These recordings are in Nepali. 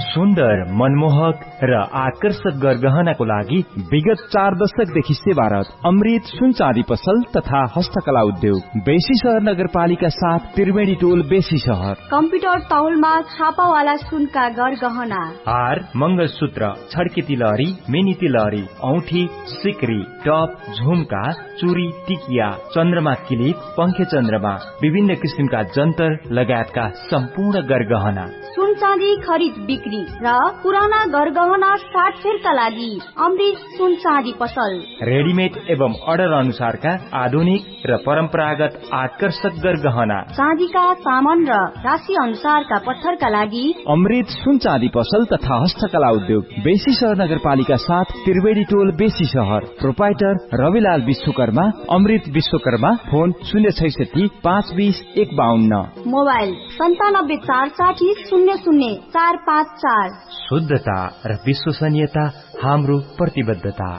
सुन्दर, मनमोहक र आकर्षक गरगहनाको लागि विगत 4 दशकदेखि सेवारत अमृत सुन चाँदी पसल तथा हस्तकला उद्योग बेसी शहर नगरपालिका 7 त्रिवेणी टोल बेसी शहर। कम्प्युटर तौलमा छापावाला सुनका गरगहना, हार, मंगलसूत्र, छड्के तिलहरी, मिनी तिलहरी, औठी, सिक्री, टप, झुमका, चुरी, टिकिया, चन्द्रमा किलिप, पंखे चन्द्रमा, विभिन्न किसिमका जन्तर लगायतका सम्पूर्ण गरगहना। सुन चाँदी खरिद बिक्री र पुराना गरगहना साटफेरका लागि अमृत सुन चाँदी पसल। रेडिमेड एवं अर्डर अनुसारका आधुनिक र परम्परागत आकर्षक गरगहना, चाँदीका सामान र राशि अनुसारका पत्थरका लागि अमृत सुन चाँदी पसल तथा हस्तकला उद्योग बेसी शहर नगरपालिका 7 त्रिवेणी टोल बेसी शहर। प्रोपाइटर रविलाल विश्वकर्मा, अमृत विश्वकर्मा। फोन 066 520 152। मोबाइल 97 460 00 454। शुद्धता र विश्वसनीयता हाम्रो प्रतिबद्धता।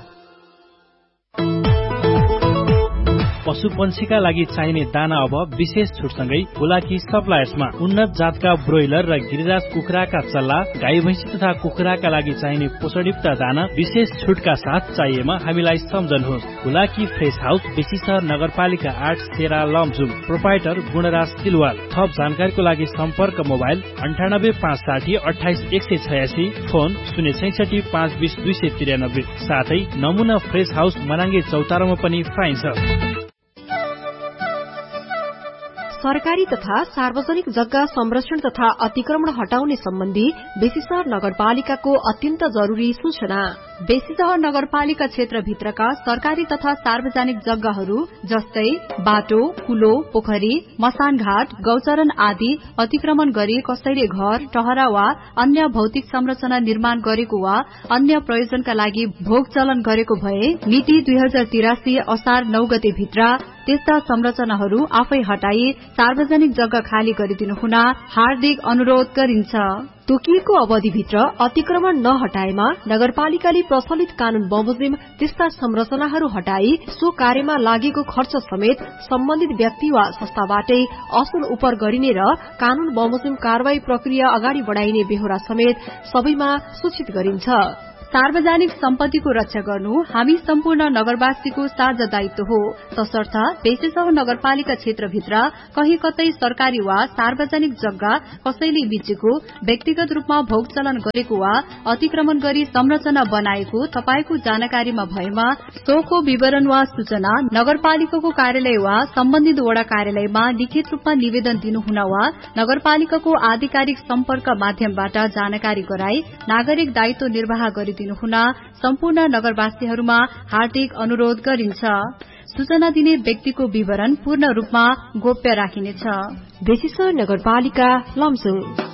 पशुपन्छीका लागि चाहिने दाना अब विशेष छुटसँगै हुलाकी सप्लायर्समा उन्नत जातका ब्रोइलर र गिरिराज कुखुराका चल्ला, गाई भैँसी तथा कुखुराका लागि चाहिने पोषणयुक्त दाना विशेष छुटका साथ चाहिएमा हामीलाई सम्झनुहोस्। हुलाकी फ्रेश हाउस बेसी शहर नगरपालिका 8 सेरा लमजुम। प्रोपाइटर गुणराज तिलवाल। थप जानकारीको लागि सम्पर्क मोबाइल 98 560 28 186, फोन 066 520 293। साथै नमुना फ्रेश हाउस मनाङ्गे चौतारामा पनि पाइन्छ। सरकारी तथा सार्वजनिक जग्गा संरक्षण तथा अतिक्रमण हटाउने सम्बन्धी बेसी शहर नगरपालिकाको अत्यन्त जरूरी सूचना। बेसी शहर नगरपालिका क्षेत्रभित्रका सरकारी तथा सार्वजनिक जग्गाहरू जस्तै बाटो, कुलो, पोखरी, मसानघाट, गौचरण आदि अतिक्रमण गरी कसैले घर, टहरा वा अन्य भौतिक संरचना निर्माण गरेको वा अन्य प्रयोजनका लागि भोग चलन गरेको भए मिति 2083 असार 9 गते भित्र त्यस्ता संरचनाहरू आफै हटाई सार्वजनिक जग्गा खाली गरिदिनु हुन हार्दिक अनुरोध गरिन्छ। तोकिएको अवधिभित्र अतिक्रमण नहटाएमा नगरपालिकाले प्रचलित कानून बमोजिम त्यस्ता संरचनाहरू हटाई सो कार्यमा लागेको खर्च समेत सम्बन्धित व्यक्ति वा संस्थाबाटै असुल उपर गरिने र कानून बमोजिम कारवाही प्रक्रिया अगाडि बढ़ाइने बेहोरा समेत सबैमा सूचित गरिन्छ। सार्वजनिक सम्पत्तिको रक्षा गर्नु हामी सम्पूर्ण नगरवासीको साझा दायित्व हो। तसर्थ बेसी शहर नगरपालिका क्षेत्रभित्र कहीँ कतै सरकारी वा सार्वजनिक जग्गा कसैले बेचेको, व्यक्तिगत रूपमा भोग चलन गरेको वा अतिक्रमण गरी संरचना बनाएको तपाईको जानकारीमा भएमा सोको विवरण वा सूचना नगरपालिकाको कार्यालय वा सम्बन्धित वडा कार्यालयमा लिखित रूपमा निवेदन दिनुहुन वा नगरपालिकाको आधिकारिक सम्पर्क माध्यमबाट जानकारी गराई नागरिक दायित्व निर्वाह गरिदिनु हुन सम्पूर्ण नगरवासीहरूमा हार्दिक अनुरोध गरिन्छ। सूचना दिने व्यक्तिको विवरण पूर्ण रूपमा गोप्य राखिनेछ। बेसी शहर नगरपालिका लमजुङ।